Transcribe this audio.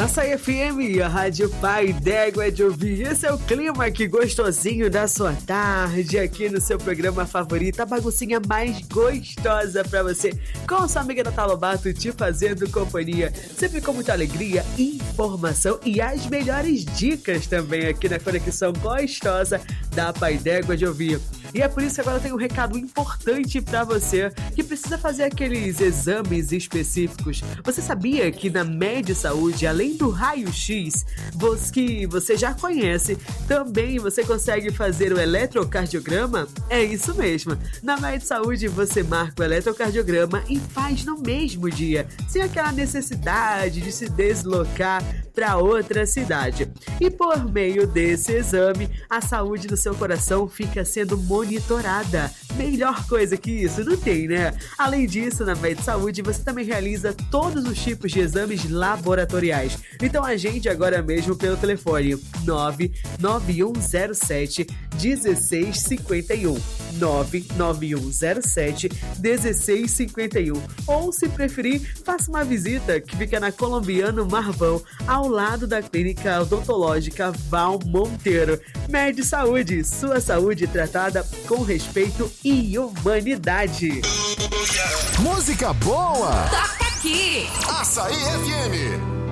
Açaí FM, a Rádio Pai d'Égua de ouvir. Esse é o clima que gostosinho da sua tarde, aqui no seu programa favorito, a baguncinha mais gostosa pra você, com sua amiga Natália Lobato te fazendo companhia, sempre com muita alegria, informação e as melhores dicas também aqui na Conexão Gostosa da Pai d'Égua de ouvir. E é por isso que agora eu tenho um recado importante pra você que precisa fazer aqueles exames específicos. Você sabia que na Med Saúde, além do raio-x, que você já conhece, também você consegue fazer o eletrocardiograma? É isso mesmo. Na Med Saúde você marca o eletrocardiograma e faz no mesmo dia, sem aquela necessidade de se deslocar para outra cidade. E por meio desse exame, a saúde do seu coração fica sendo monitorada. Melhor coisa que isso não tem, né? Além disso, na Med Saúde você também realiza todos os tipos de exames laboratoriais. Então agende agora mesmo pelo telefone 99107 1651. 99107 1651. Ou, se preferir, faça uma visita que fica na Colombiano Marvão, ao lado da Clínica Odontológica Val Monteiro. Med Saúde, sua saúde tratada com respeito e humanidade. Música boa! Toca aqui! Açaí FM.